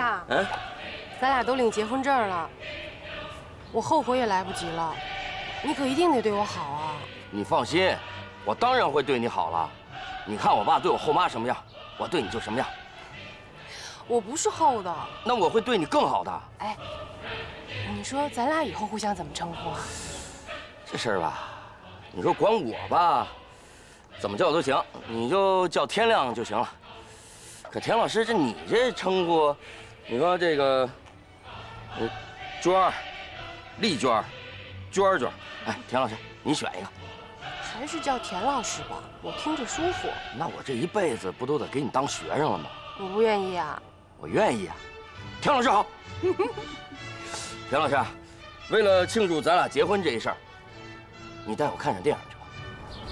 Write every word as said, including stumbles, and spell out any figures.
呀，嗯，咱俩都领结婚证了，我后悔也来不及了。你可一定得对我好啊！ 你放心，我当然会对你好了。你看我爸对我后妈什么样，我对你就什么样。 我不是后的， 那我会对你更好的。 哎，你说咱俩以后互相怎么称呼啊？ 这事儿吧，你说管我吧，怎么叫都行，你就叫天亮就行了。可田老师，这你这称呼，你说这个，呃，娟儿、丽娟儿、娟儿娟儿，哎，田老师，你选一个。 还是叫田老师吧，我听着舒服。 那我这一辈子不都得给你当学生了吗？ 我不愿意啊。 我愿意啊。田老师好。田老师，为了庆祝咱俩结婚这一事儿，你带我看场电影去。